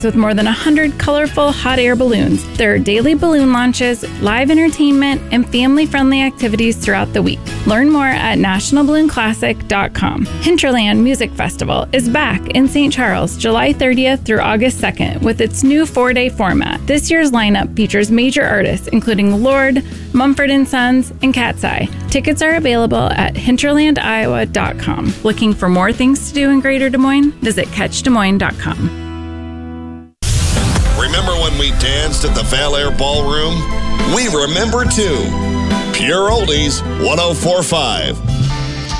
with more than 100 colorful hot air balloons. There are daily balloon launches, live entertainment, and family-friendly activities throughout the week. Learn more at nationalballoonclassic.com. Hinterland Music Festival is back in St. Charles, July 30th through August 2nd with its new 4-day format. This year's lineup features major artists including Lorde, Mumford & Sons, and Cat's Eye. Tickets are available at hinterlandiowa.com. Looking for more things to do in Greater Des Moines? Visit catchdesmoines.com. Remember when we danced at the Val Air Ballroom? We remember too. Pure Oldies 104.5.